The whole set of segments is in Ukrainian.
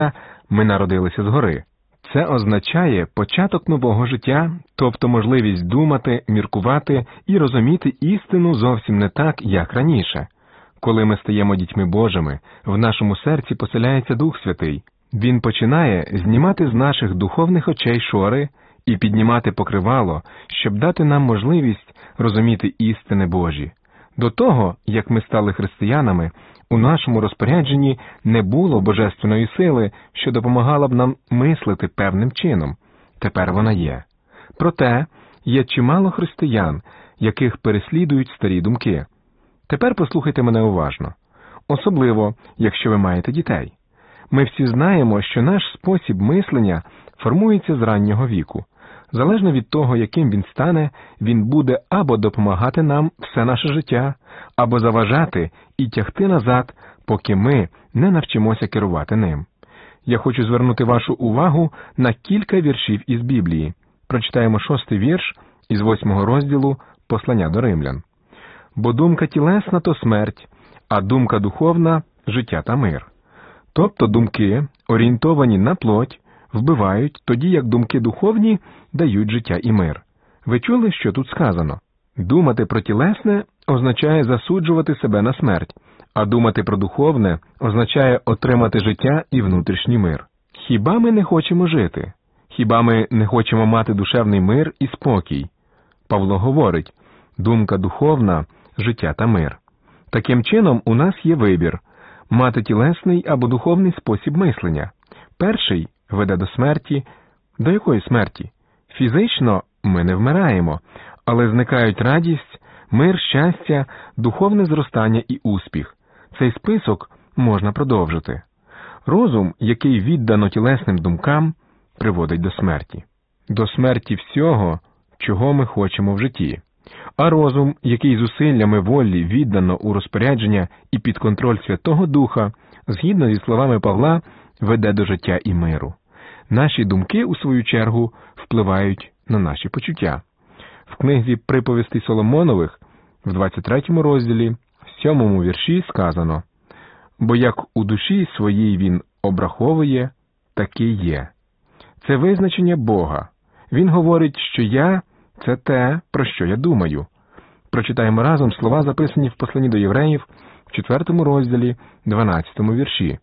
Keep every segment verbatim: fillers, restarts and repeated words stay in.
ми народилися згори. Це означає початок нового життя, тобто можливість думати, міркувати і розуміти істину зовсім не так, як раніше. Коли ми стаємо дітьми Божими, в нашому серці поселяється Дух Святий. Він починає знімати з наших духовних очей шори і піднімати покривало, щоб дати нам можливість розуміти істини Божі. До того, як ми стали християнами, у нашому розпорядженні не було божественної сили, що допомагала б нам мислити певним чином. Тепер вона є. Проте, є чимало християн, яких переслідують старі думки. Тепер послухайте мене уважно. Особливо, якщо ви маєте дітей. Ми всі знаємо, що наш спосіб мислення формується з раннього віку. Залежно від того, яким він стане, він буде або допомагати нам все наше життя, або заважати і тягти назад, поки ми не навчимося керувати ним. Я хочу звернути вашу увагу на кілька віршів із Біблії. Прочитаємо шостий вірш із восьмого розділу Послання до Римлян. «Бо думка тілесна – то смерть, а думка духовна – життя та мир». Тобто думки, орієнтовані на плоть, вбивають, тоді як думки духовні дають життя і мир. Ви чули, що тут сказано? Думати про тілесне означає засуджувати себе на смерть, а думати про духовне означає отримати життя і внутрішній мир. Хіба ми не хочемо жити? Хіба ми не хочемо мати душевний мир і спокій? Павло говорить, думка духовна – життя та мир. Таким чином, у нас є вибір – мати тілесний або духовний спосіб мислення. Перший веде до смерті. До якої смерті? Фізично ми не вмираємо, але зникають радість, мир, щастя, духовне зростання і успіх. Цей список можна продовжити. Розум, який віддано тілесним думкам, приводить до смерті. До смерті всього, чого ми хочемо в житті. А розум, який зусиллями волі віддано у розпорядження і під контроль Святого Духа, згідно зі словами Павла, веде до життя і миру. Наші думки, у свою чергу, впливають на наші почуття. В книзі «Приповістей Соломонових» в двадцять третьому розділі, в сьомому вірші сказано «Бо як у душі своїй він обраховує, такий є». Це визначення Бога. Він говорить, що я – це те, про що я думаю. Прочитаємо разом слова, записані в посланні до євреїв в четвертому розділі, дванадцятому вірші.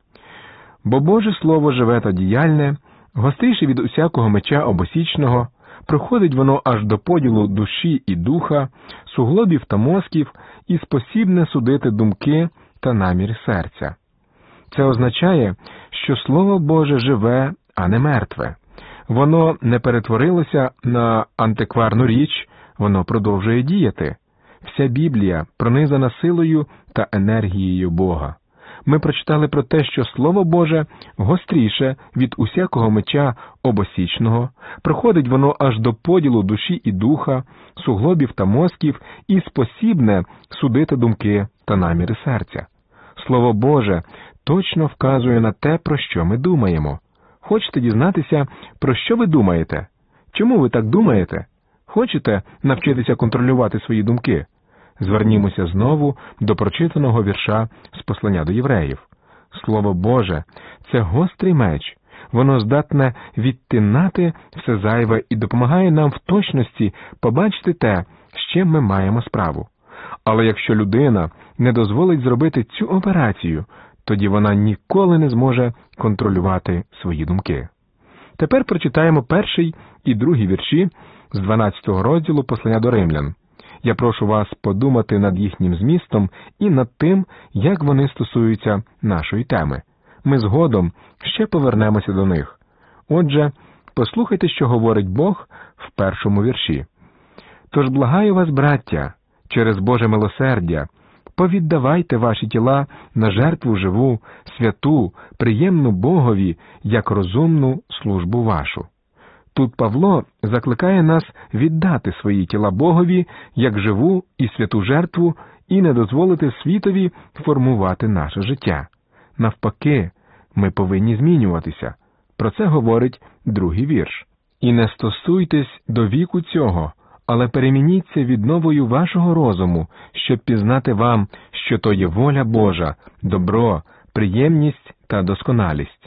«Бо Боже Слово живе та діяльне, гостріше від усякого меча обосічного, проходить воно аж до поділу душі і духа, суглобів та мозків, і спосібне судити думки та наміри серця». Це означає, що Слово Боже живе, а не мертве. Воно не перетворилося на антикварну річ, воно продовжує діяти. Вся Біблія пронизана силою та енергією Бога. Ми прочитали про те, що Слово Боже гостріше від усякого меча обосічного, проходить воно аж до поділу душі і духа, суглобів та мозків і спосібне судити думки та наміри серця. Слово Боже точно вказує на те, про що ми думаємо. Хочете дізнатися, про що ви думаєте? Чому ви так думаєте? Хочете навчитися контролювати свої думки? Звернімося знову до прочитаного вірша з послання до євреїв. Слово Боже – це гострий меч. Воно здатне відтинати все зайве і допомагає нам в точності побачити те, з чим ми маємо справу. Але якщо людина не дозволить зробити цю операцію, тоді вона ніколи не зможе контролювати свої думки. Тепер прочитаємо перший і другий вірші з дванадцятого розділу послання до Римлян. Я прошу вас подумати над їхнім змістом і над тим, як вони стосуються нашої теми. Ми згодом ще повернемося до них. Отже, послухайте, що говорить Бог в першому вірші. «Тож благаю вас, браття, через Боже милосердя, повіддавайте ваші тіла на жертву живу, святу, приємну Богові, як розумну службу вашу». Тут Павло закликає нас віддати свої тіла Богові як живу і святу жертву і не дозволити світові формувати наше життя. Навпаки, ми повинні змінюватися. Про це говорить другий вірш. «І не стосуйтесь до віку цього, але перемініться відновою вашого розуму, щоб пізнати вам, що то є воля Божа, добро, приємність та досконалість».